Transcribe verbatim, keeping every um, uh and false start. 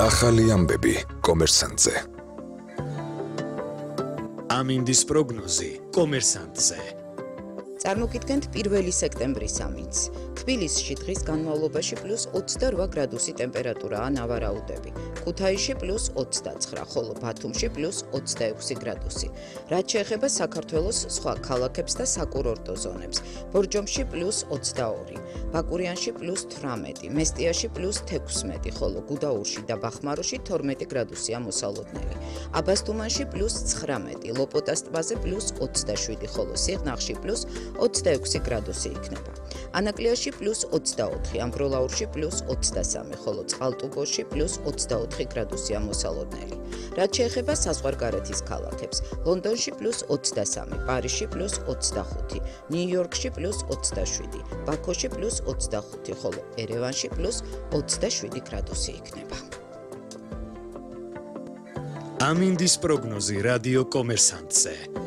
ახალი ამბები კომერსანტზე. ამინდის პროგნოზი კომერსანტზე. წარმოგიდგენთ პირველი სექტემბრის ამინდს. თბილისში დღის განმავლობაში პლუს ოცდარვა გრადუსი ტემპერატურაა ნავარაუდები. ქუთაისში პლუს ოცდაცხრა, ხოლო ბათუმში პლუს ოცდაექვსი გრადუსი. რაც შეეხება საქართველოს სხვა ქალაქებს და საკურორტო ზონებს. ბორჯომში პლუს ოცდაორი, ბაკურიანში პლუს თვრამეტი, მესტიაში პლუს თექვსმეტი, ხოლო გუდაურში და ბახმაროში თორმეტი გრადუსია მოსალოდნელი. აბასთუმანში პლუს ცხრამეტი, ლოპოტას ტბაზე პლუს ოცდაშვიდი, ხოლო სიღნაღში პლუს ოცდაექვსი გრადუსი იქნება. ანაკლიაში პლუს ოცდაოთხი, ამბროლაურში პლუს ოცდასამი, ხოლო წყალტუბოში პლუს ოცდაოთხი გრადუსია მოსალოდნელი. რაც შეეხება საზღვარგარეთის ქალაქებს, ლონდონში პლუს ოცდასამი, პარიზში პლუს ოცდახუთი, ნიუ-იორკში პლუს ოცდაშვიდი, ბაქოში პლუს ოცდახუთი, ხოლო ერევანში პლუს ოცდაშვიდი გრადუსი იქნება. ამინდის პროგნოზი რადიო კომერსანტზე.